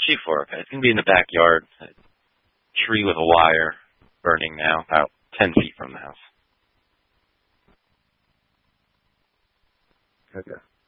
Chief work. It's going to be in the backyard. A tree with a wire burning now, about 10 feet from the house. Okay.